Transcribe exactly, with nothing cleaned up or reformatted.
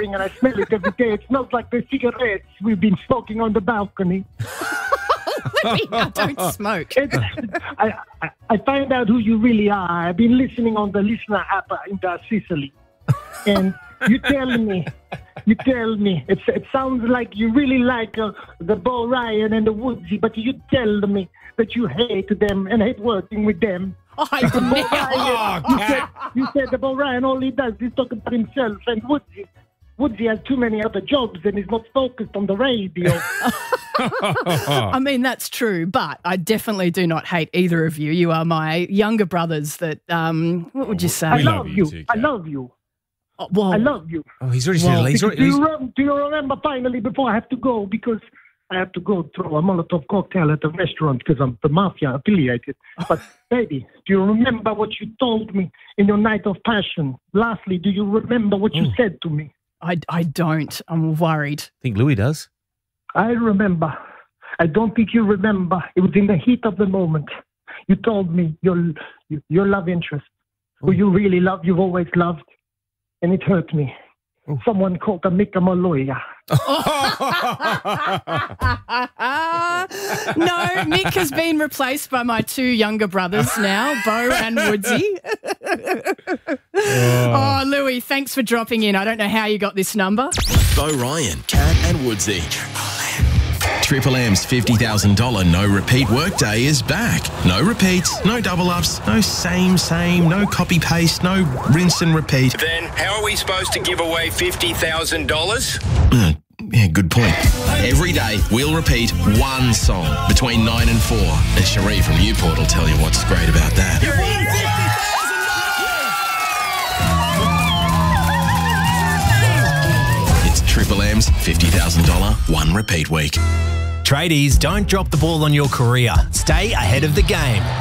swearing and I smell it every day. It smells like the cigarettes we've been smoking on the balcony. Louis, I don't smoke. It, I, I, I find out who you really are. I've been listening on the listener app in the Sicily. And you tell me, you tell me, it's, it sounds like you really like uh, the Bo Ryan and the Woodsy, but you tell me that you hate them and hate working with them. Oh, I Bo never. Ryan, you, said, you said the Bo Ryan all he does is talk about himself, and Woodsy, Woodsy has too many other jobs and is not focused on the radio. I mean, that's true, but I definitely do not hate either of you. You are my younger brothers that, um, what would you say? I We love, love you you. too, I Kat. love you. Oh, well, I love you. Oh, he's already Well, said he's Do already, he's, you, rem- do you remember finally before I have to go because I have to go throw a Molotov cocktail at the restaurant because I'm the mafia affiliated. But baby, do you remember what you told me in your night of passion? Lastly, do you remember what you Oh. said to me? I, I don't. I'm worried. I think Louis does. I remember. I don't think you remember. It was in the heat of the moment. You told me your your love interest, who you really love, you've always loved, and it hurt me. Oh. Someone called Amika Maloya. No, Mick has been replaced by my two younger brothers now, Bo and Woodsy. Oh, Louis, thanks for dropping in. I don't know how you got this number. Bo Ryan, Kat and Woodsy. Triple M's fifty thousand dollars no repeat workday is back. No repeats, no double ups, no same, same, no copy paste, no rinse and repeat. Then how are we supposed to give away fifty thousand dollars? Uh, yeah, good point. Every day we'll repeat one song between nine and four. And Cherie from Newport will tell you what's great about that. It's Triple M's fifty thousand dollars one repeat week. Tradies, don't drop the ball on your career. Stay ahead of the game.